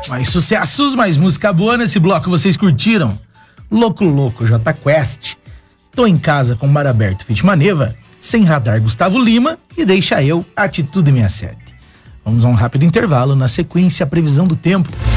Mais sucessos, mais música boa nesse bloco, vocês curtiram? Louco Louco, Jota Quest. Tô em casa com Bar Aberto, Fit Maneva, Sem Radar, Gustavo Lima e Deixa Eu, Atitude 67. Vamos a um rápido intervalo, na sequência a previsão do tempo.